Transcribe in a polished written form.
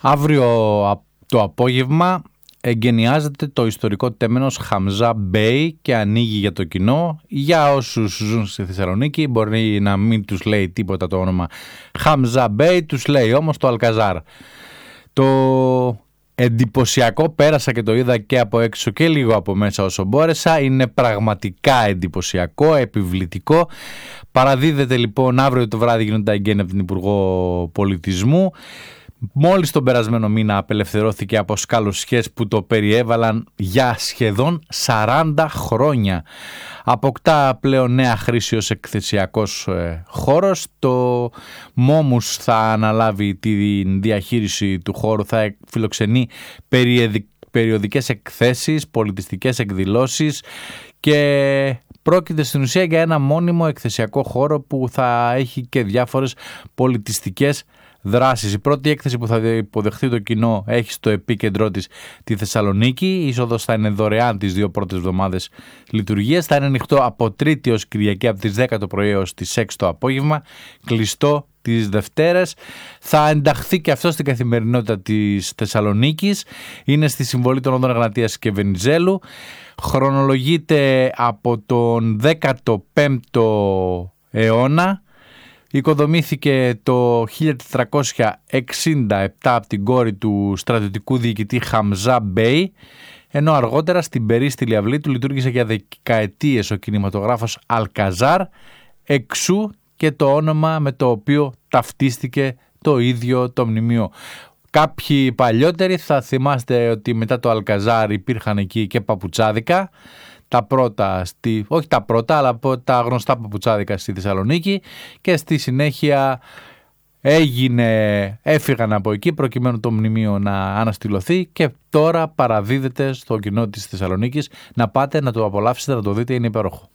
Αύριο το απόγευμα εγκαινιάζεται το ιστορικό τέμενος Χαμζά Μπέι και ανοίγει για το κοινό. Για όσους ζουν στη Θεσσαλονίκη μπορεί να μην τους λέει τίποτα το όνομα Χαμζά Μπέι, τους λέει όμως το Αλκαζάρ. Το εντυπωσιακό, πέρασα και το είδα και από έξω και λίγο από μέσα όσο μπόρεσα, είναι πραγματικά εντυπωσιακό, επιβλητικό. Παραδίδεται λοιπόν αύριο το βράδυ, γίνονται τα εγγένεια από την Υπουργό Πολιτισμού. Μόλις τον περασμένο μήνα απελευθερώθηκε από σκαλωσιές που το περιέβαλαν για σχεδόν 40 χρόνια. Αποκτά πλέον νέα χρήση ως εκθεσιακός χώρος. Το Μόμους θα αναλάβει τη διαχείριση του χώρου, θα φιλοξενεί περιοδικές εκθέσεις, πολιτιστικές εκδηλώσεις και πρόκειται στην ουσία για ένα μόνιμο εκθεσιακό χώρο που θα έχει και διάφορες πολιτιστικές δράσεις. Η πρώτη έκθεση που θα υποδεχθεί το κοινό έχει στο επίκεντρό της τη Θεσσαλονίκη. Η είσοδος θα είναι δωρεάν τις 2 πρώτες εβδομάδες λειτουργίας. Θα είναι ανοιχτό από Τρίτη ως Κυριακή από τις 10 το πρωί έως τις 6 το απόγευμα. Κλειστό τις Δευτέρες. Θα ενταχθεί και αυτό στην καθημερινότητα της Θεσσαλονίκης. Είναι στη συμβολή των Όδων Εγνατίας και Βενιζέλου. Χρονολογείται από τον 15ο αιώνα. Οικοδομήθηκε το 1467 από την κόρη του στρατιωτικού διοικητή Χαμζά Μπέι, ενώ αργότερα στην περίστηλη αυλή του λειτουργήσε για δεκαετίες ο κινηματογράφος Αλκαζάρ, εξού και το όνομα με το οποίο ταυτίστηκε το ίδιο το μνημείο. Κάποιοι παλιότεροι θα θυμάστε ότι μετά το Αλκαζάρ υπήρχαν εκεί και παπουτσάδικα. Τα πρώτα, όχι τα πρώτα, αλλά τα γνωστά παπουτσάδικα στη Θεσσαλονίκη, και στη συνέχεια έφυγαν από εκεί προκειμένου το μνημείο να αναστηλωθεί και τώρα παραδίδεται στο κοινό της Θεσσαλονίκης. Να πάτε να το απολαύσετε, να το δείτε, είναι υπέροχο.